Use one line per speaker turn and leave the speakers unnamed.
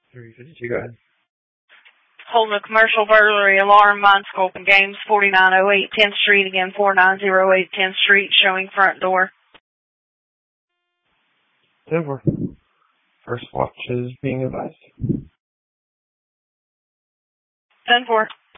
352, go ahead.
Holding a commercial burglary alarm, mine scope and games, 4908 10th Street, again 4908 10th Street, showing front door.
10-4. First watch is being advised.
10-4.